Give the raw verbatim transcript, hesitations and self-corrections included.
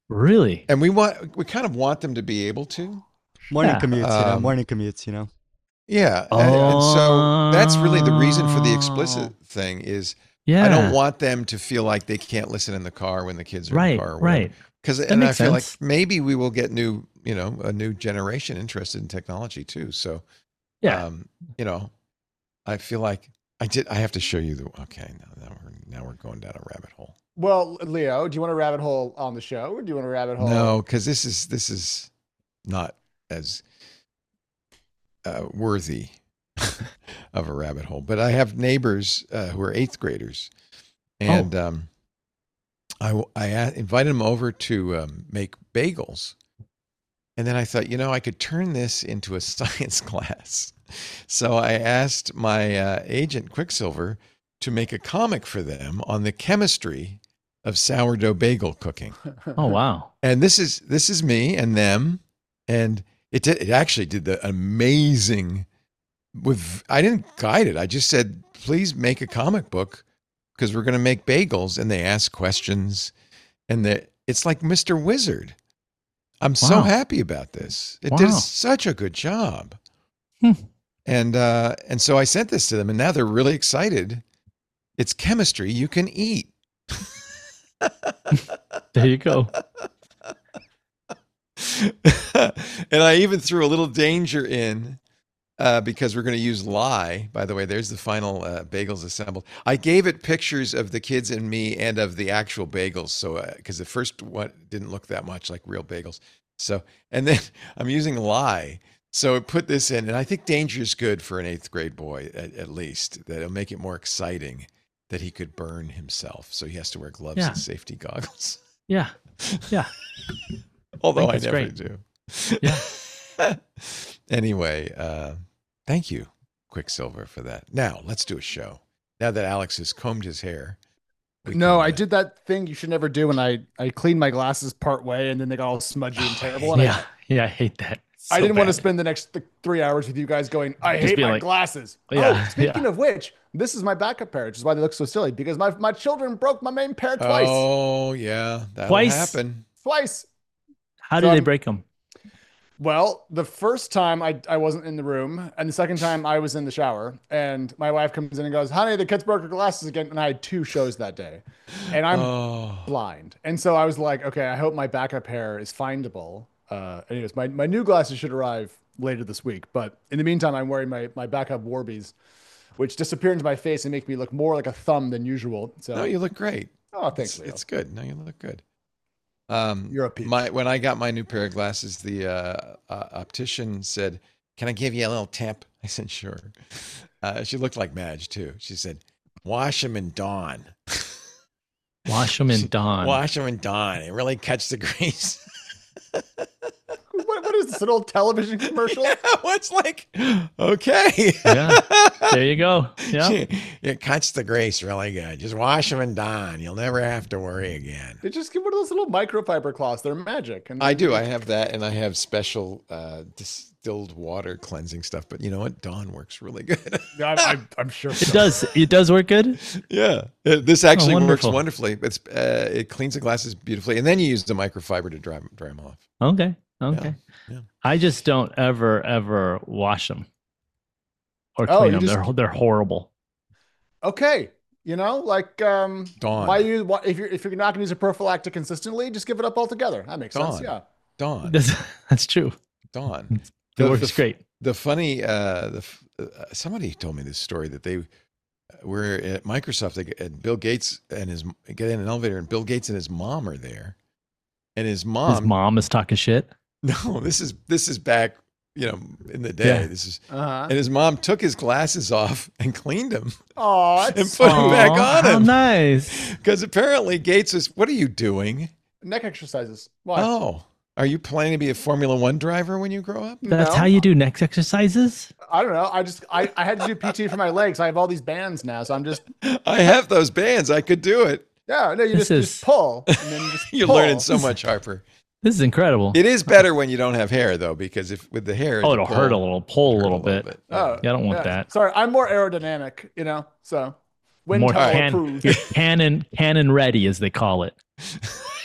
Really? And we want we kind of want them to be able to. Morning Yeah. commutes, you know, Um, morning commutes, you know. yeah, and, and so that's really the reason for the explicit Oh, thing is I don't yeah. want them to feel like they can't listen in the car when the kids are in the Right, car or whatever. right. Because That and I makes feel like sense. maybe we will get new, you know, a new generation interested in technology too. So, Yeah. um, you know, I feel like I did. I have to show you the. Okay, now, now we're now we're going down a rabbit hole. Well, Leo, do you want a rabbit hole on the show, or do you want a rabbit hole? No, because this is this is not as uh, worthy of a rabbit hole. But I have neighbors uh, who are eighth graders, Oh, and um, I I a- invited them over to um, make bagels, and then I thought, you know, I could turn this into a science class. So I asked my uh, agent Quicksilver to make a comic for them on the chemistry of sourdough bagel cooking. oh, wow. And this is this is me and them, and it did, it actually did the amazing. With I didn't guide it. I just said, please make a comic book because we're going to make bagels, and they ask questions, and the it's like mister Wizard. I'm so Wow. happy about this. It did Wow. such a good job. Hmm. And uh, and so I sent this to them, and now they're really excited. It's chemistry you can eat. There you go. And I even threw a little danger in uh, because we're going to use lye. By the way, there's the final uh, bagels assembled. I gave it pictures of the kids and me and of the actual bagels. So because the first one didn't look that much like real bagels. So and then I'm using lye. So it put this in, and I think danger is good for an eighth grade boy at, at least. That it'll make it more exciting that he could burn himself. So he has to wear gloves Yeah. and safety goggles. Yeah. Yeah. Although I, think that's never great. do. Yeah. Anyway, uh, thank you, Quicksilver, for that. Now let's do a show. Now that Alex has combed his hair, we No, can, I uh, did that thing you should never do when I I cleaned my glasses part way and then they got all smudgy and terrible. And Yeah. Yeah. I hate that. I, I So didn't want to bad. spend the next th- three hours with you guys going, I Just hate being my like, glasses. yeah, Oh, speaking yeah. of which, this is my backup pair, which is why they look so silly because my my children broke my main pair twice. Oh yeah, that'll Twice? happen. Twice. How So did they I'm- break them? Well, the first time I, I wasn't in the room, and the second time I was in the shower, and my wife comes in and goes, honey, the kids broke her glasses again. And I had two shows that day, and I'm Oh, blind. And so I was like, okay, I hope my backup pair is findable. Uh, anyways, my, my new glasses should arrive later this week. But in the meantime, I'm wearing my, my backup Warbies, which disappear into my face and make me look more like a thumb than usual. no, So, you look great. oh, thanks, It's, Leo. it's good. No, you look good. Um, You're a peach. my when I got my new pair of glasses, the uh, uh, optician said, "Can I give you a little tip?" I said, "Sure." Uh, she looked like Madge too. She said, "Wash them in Dawn. Wash them in Dawn. Wash them in Dawn. It really cuts the grease." What, what is this, an old television commercial? Yeah, well, it's like, okay. Yeah. There you go. Yeah. It cuts the grease really good. Just wash them in Dawn. You'll never have to worry again. They just get one of those little microfiber cloths. They're magic. And I do. I have that, and I have special uh, distilled water cleansing stuff. But you know what? Dawn works really good. Yeah, I, I, I'm sure It does. It does work good. Yeah, Uh, this actually Oh, works wonderful. wonderfully. It's uh, it cleans the glasses beautifully, and then you use the microfiber to dry dry them off. Okay. Okay. yeah. I just don't ever, ever wash them or Oh, clean you them. just- They're they're horrible. Okay. You know, like um, Dawn. why you why, if you're if you're not going to use a prophylactic consistently, just give it up altogether. That makes sense. Dawn. Yeah. Dawn, That's, that's true. Dawn. It The- works the- great. The funny, uh, the f- uh, somebody told me this story that they were at Microsoft. They get- and Bill Gates and his get in an elevator, and Bill Gates and his mom are there, and his mom. His mom is talking shit. No, this is this is back, you know, in the day. Yeah. This is, Uh-huh. and his mom took his glasses off and cleaned them Oh, and it's put them back Aw, on how him. nice. Because apparently Gates is, what are you doing? neck exercises. Why? Oh, are you planning to be a Formula One driver when you grow up? That's No. how you do neck exercises? I don't know. I just I, I had to do P T for my legs. I have all these bands now, so I'm just I have those bands. I could do it. yeah. No, you This just, is- just pull and then you just You're pull. learning so much, Harper. This is incredible. It is better when you don't have hair, though, because if with the hair, Oh, you it'll pull- hurt a little, pull a hurt little bit. Oh, Yeah, I don't want yeah. that. Sorry, I'm more aerodynamic. You know, so wind More tunnel can, approved. you're cannon, cannon ready, as they call it.